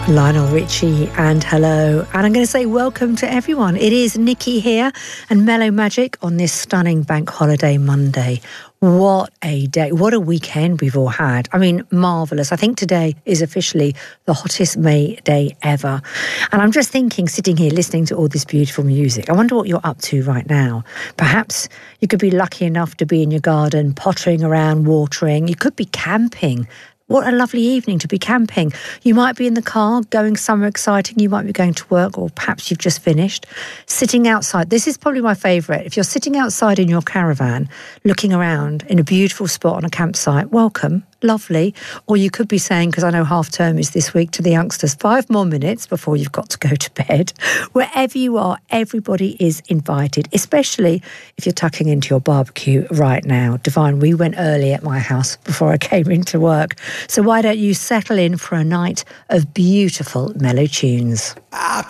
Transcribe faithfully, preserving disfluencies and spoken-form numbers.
Lionel Richie and hello. And I'm going to say welcome to everyone. It is Nikki here and Mellow Magic on this stunning bank holiday Monday. What a day. What a weekend we've all had. I mean, marvellous. I think today is officially the hottest May day ever. And I'm just thinking, sitting here listening to all this beautiful music, I wonder what you're up to right now. Perhaps you could be lucky enough to be in your garden, pottering around, watering. You could be camping. What a lovely evening to be camping. You might be in the car going somewhere exciting. You might be going to work, or perhaps you've just finished. Sitting outside. This is probably my favourite. If you're sitting outside in your caravan, looking around in a beautiful spot on a campsite, welcome. Lovely. Or you could be saying, because I know half term is this week to the youngsters, five more minutes before you've got to go to bed. Wherever you are, everybody is invited, especially if you're tucking into your barbecue right now. Divine, we went early at my house before I came into work. So why don't you settle in for a night of beautiful mellow tunes? I